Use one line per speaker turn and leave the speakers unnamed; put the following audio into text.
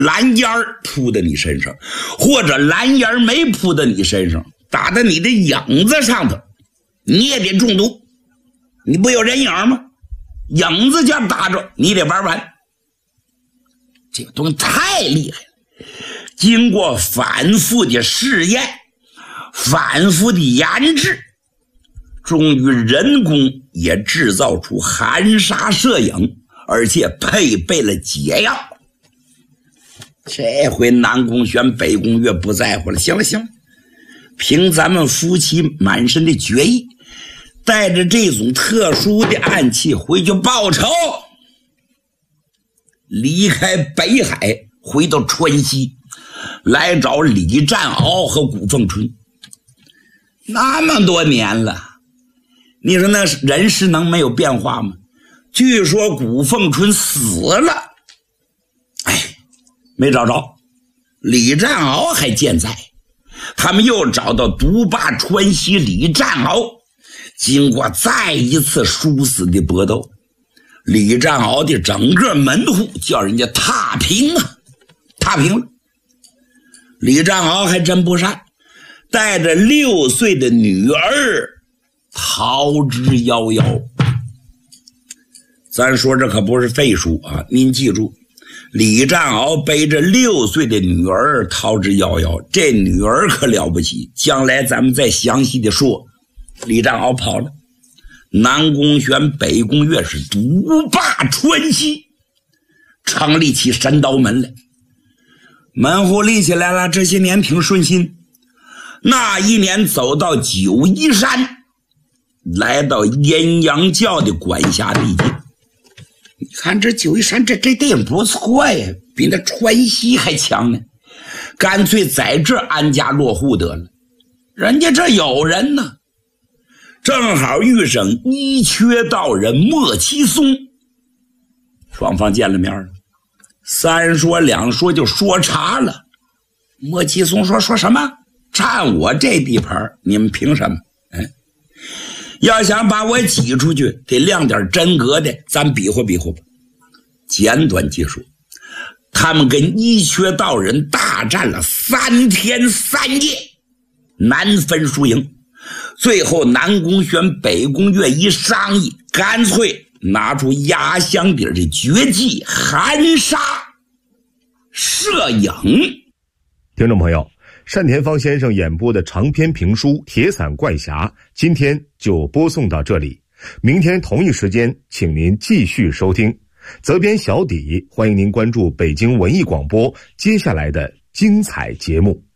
蓝烟扑在你身上，或者蓝烟没扑在你身上，打在你的影子上头，你也得中毒。你不有人影吗？影子就打着，你得玩完。这个东西太厉害了，经过反复的试验，反复的研制，终于人工也制造出含沙射影，而且配备了解药。这回南宫玄、北宫月不在乎了，行了，凭咱们夫妻满身的决意，带着这种特殊的暗器回去报仇，离开北海，回到川西，来找李占鳌和古凤春。那么多年了，你说那人事能没有变化吗？据说古凤春死了，没找着，李占鳌还健在。他们又找到独霸川西李占鳌，经过再一次殊死的搏斗，李占鳌的整个门户叫人家踏平了。李占鳌还真不善，带着6岁的女儿逃之夭夭。咱说这可不是废书啊，您记住，李占鳌背着6岁的女儿逃之夭夭，这女儿可了不起，将来咱们再详细的说。李占鳌跑了，南宫玄、北宫月是独霸川西，成立起神刀门来，门户立起来了。这些年挺顺心。那一年走到九嶷山，来到阴阳教的管辖地界。你看这九嶷山这地方不错呀，比那川西还强呢，干脆在这安家落户得了。人家这有人呢，正好遇上一缺道人莫七松，双方见了面了，三说两说就说茶了。莫七松说什么？占我这地盘，你们凭什么？要想把我挤出去，得亮点真格的，咱比划比划吧。简短结束，他们跟一缺道人大战了3天3夜，难分输赢。最后南宫玄、北宫月一商议，干脆拿出压箱底的绝技含沙射影。
听众朋友，单田芳先生演播的长篇评书《铁伞怪侠》今天就播送到这里，明天同一时间请您继续收听。责编小底，欢迎您关注北京文艺广播接下来的精彩节目。